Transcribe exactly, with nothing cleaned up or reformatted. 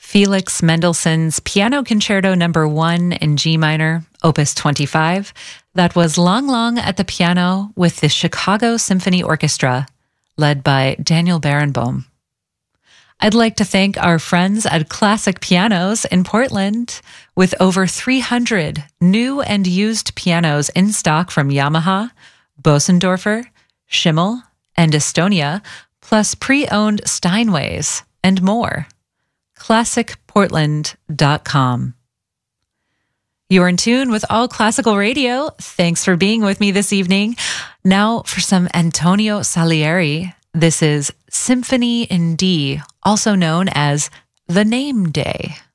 Felix Mendelssohn's Piano Concerto Number One in G minor, Opus twenty-five. That was Lang Lang at the piano with the Chicago Symphony Orchestra, led by Daniel Barenboim. I'd like to thank our friends at Classic Pianos in Portland, with over three hundred new and used pianos in stock from Yamaha, Bosendorfer, Schimmel, and Estonia, plus pre-owned Steinways and more. classic portland dot com. You're in tune with All Classical Radio. Thanks for being with me this evening. Now for some Antonio Salieri. This is Symphony in D, also known as The Name Day.